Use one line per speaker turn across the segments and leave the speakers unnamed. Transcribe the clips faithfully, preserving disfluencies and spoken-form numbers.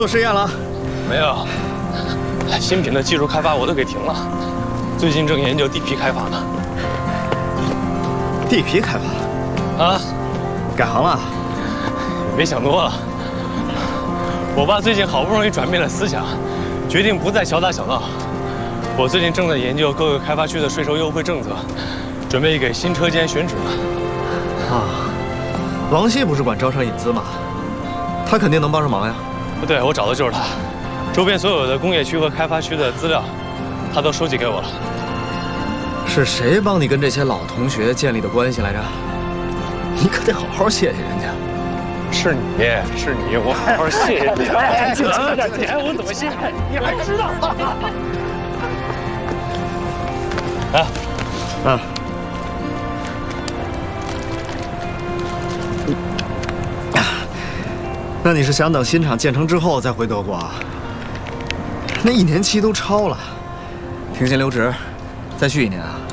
做实验了？
没有，新品的技术开发我都给停了，最近正研究地皮开发呢。
地皮开发？啊，改行了？
别想多了。我爸最近好不容易转变了思想，决定不再小打小闹。我最近正在研究各个开发区的税收优惠政策，准备给新车间选址呢。
啊，王希不是管招商引资吗？他肯定能帮上忙呀。
对，我找的就是他，周边所有的工业区和开发区的资料，他都收集给我了。
是谁帮你跟这些老同学建立的关系来着？你可得好好谢谢人家。
是你，是你，我好好谢谢你。哎，这这你还我怎么谢谢你？你还知道？啊，
啊。 那你是想等新厂建成之后再回德国啊？那一年期都超了，停薪留职，再续一年啊？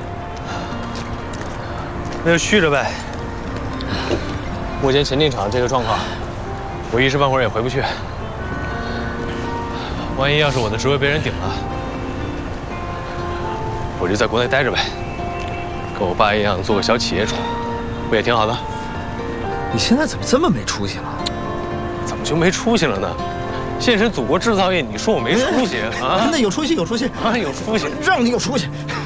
那就续着呗。目前前进厂这个状况，我一时半会儿也回不去。万一要是我的职位被人顶了，我就在国内待着呗，跟我爸一样做个小企业主，不也挺好的？
你现在怎么这么没出息了？
怎么就没出息了呢？献身祖国制造业，你说我没出息啊？
那有出息，有出息
啊，有出息，
让你有出息。